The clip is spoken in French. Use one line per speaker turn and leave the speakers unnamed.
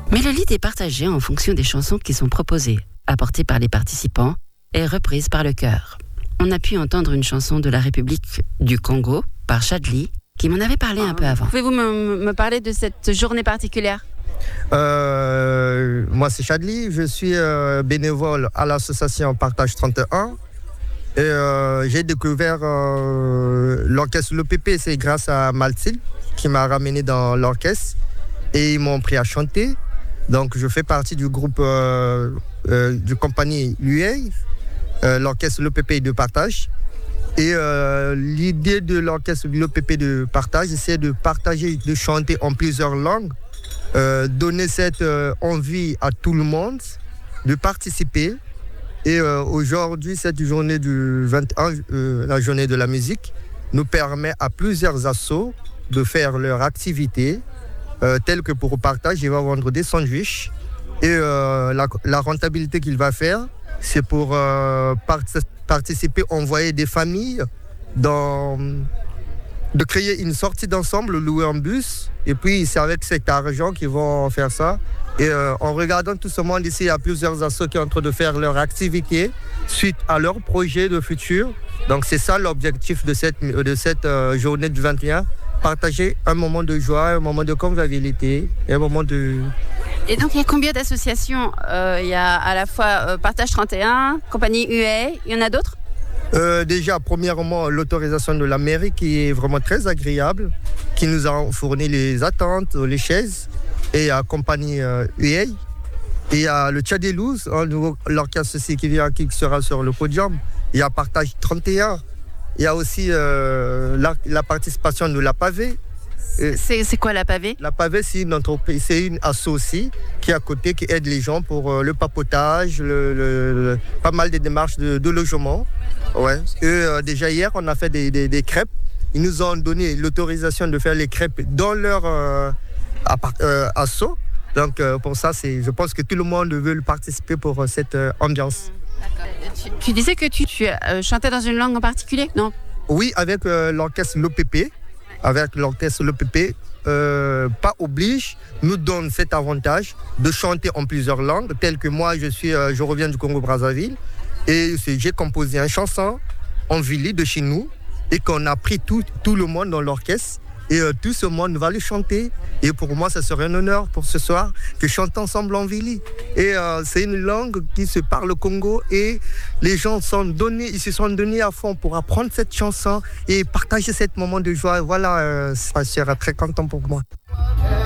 Mélolite est partagée en fonction des chansons qui sont proposées, apportées par les participants et reprises par le chœur. On a pu entendre une chanson de la République du Congo par Chadli, qui m'en avait parlé un peu avant.
Pouvez-vous me parler de cette journée particulière ?
Moi, c'est Chadli. Je suis bénévole à l'association Partage 31. Et j'ai découvert l'orchestre Le Pépé. C'est grâce à Maltil qui m'a ramené dans l'orchestre. Et ils m'ont pris à chanter. Donc, je fais partie du groupe de compagnie UA, l'orchestre Le Pépé de Partage. Et l'idée de l'orchestre Le Pépé de Partage, c'est de partager, de chanter en plusieurs langues, donner cette envie à tout le monde de participer. Et aujourd'hui, cette journée du 21, la journée de la musique, nous permet à plusieurs assos de faire leur activité, telle que pour Partage, il va vendre des sandwichs. Et la rentabilité qu'il va faire, c'est pour participer, envoyer des familles, de créer une sortie d'ensemble, louer un bus. Et puis, c'est avec cet argent qu'ils vont faire ça. Et en regardant tout ce monde ici, il y a plusieurs assos qui sont en train de faire leur activité suite à leur projet de futur. Donc, c'est ça l'objectif de cette journée du 21. Partager un moment de joie, un moment de convivialité, un moment de...
Et donc, il y a combien d'associations ? Il y a à la fois Partage 31, Compagnie UA, il y en a d'autres ?
Déjà, premièrement, l'autorisation de la mairie qui est vraiment très agréable, qui nous a fourni les attentes, les chaises, et il y a Compagnie UA, et il y a le Tchadelouz, l'orchestre aussi qui sera sur le podium, il y a Partage 31, il y a aussi la participation de La Pavée.
C'est quoi La Pavée ?
La Pavée, c'est une entreprise, c'est une asso aussi qui est à côté, qui aide les gens pour le papotage, pas mal de démarches de logement. Ouais. Et déjà hier, on a fait des crêpes. Ils nous ont donné l'autorisation de faire les crêpes dans leur asso. Donc pour ça, je pense que tout le monde veut participer pour cette ambiance.
Tu disais que tu chantais dans une langue en particulier, non ?
Oui, avec l'orchestre l'OPP. Avec l'orchestre l'OPP, pas oblige, nous donne cet avantage de chanter en plusieurs langues, tel que moi, je reviens du Congo-Brazzaville, et j'ai composé une chanson en Vili de chez nous, et qu'on a pris tout le monde dans l'orchestre, et tout ce monde va le chanter. Et pour moi, ça serait un honneur pour ce soir que chanter ensemble en Vili. Et c'est une langue qui se parle au Congo et les gens ils se sont donnés à fond pour apprendre cette chanson et partager ce moment de joie. Voilà, ça sera très content pour moi.